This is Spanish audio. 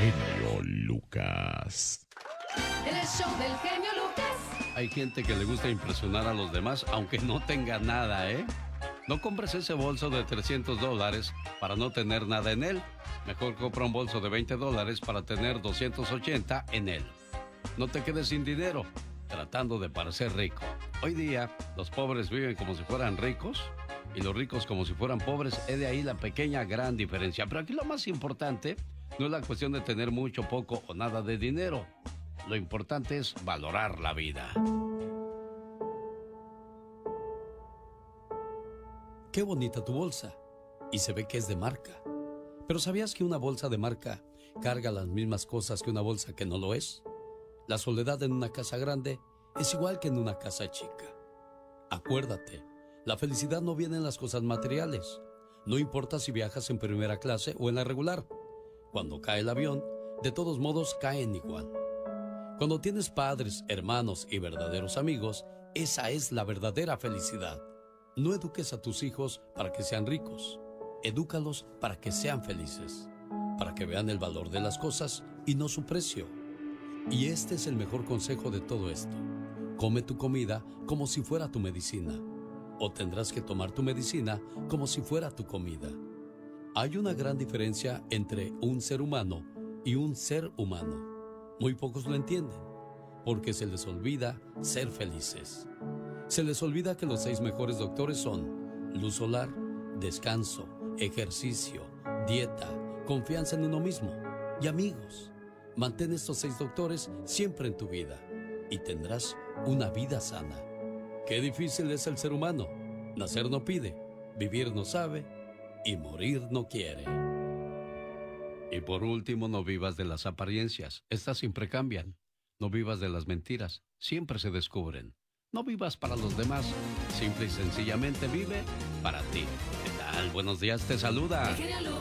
genio Lucas. En el show del genio Lucas. Hay gente que le gusta impresionar a los demás aunque no tenga nada, ¿eh? No compres ese bolso de $300 para no tener nada en él. Mejor compra un bolso de $20 para tener 280 en él. No te quedes sin dinero tratando de parecer rico. Hoy día los pobres viven como si fueran ricos y los ricos como si fueran pobres. Es de ahí la pequeña gran diferencia. Pero aquí lo más importante no es la cuestión de tener mucho, poco o nada de dinero. Lo importante es valorar la vida. Qué bonita tu bolsa. Y se ve que es de marca. Pero ¿sabías que una bolsa de marca carga las mismas cosas que una bolsa que no lo es? La soledad en una casa grande es igual que en una casa chica. Acuérdate, la felicidad no viene en las cosas materiales. No importa si viajas en primera clase o en la regular. Cuando cae el avión, de todos modos caen igual. Cuando tienes padres, hermanos y verdaderos amigos, esa es la verdadera felicidad. No eduques a tus hijos para que sean ricos. Edúcalos para que sean felices, para que vean el valor de las cosas y no su precio. Y este es el mejor consejo de todo esto. Come tu comida como si fuera tu medicina, o tendrás que tomar tu medicina como si fuera tu comida. Hay una gran diferencia entre un ser humano y un ser humano. Muy pocos lo entienden, porque se les olvida ser felices. Se les olvida que los 6 mejores doctores son luz solar, descanso, ejercicio, dieta, confianza en uno mismo y amigos. Mantén estos 6 doctores siempre en tu vida y tendrás una vida sana. Qué difícil es el ser humano. Nacer no pide, vivir no sabe y morir no quiere. Y por último, no vivas de las apariencias. Estas siempre cambian. No vivas de las mentiras. Siempre se descubren. No vivas para los demás. Simple y sencillamente vive para ti. ¿Qué tal? Buenos días, te saluda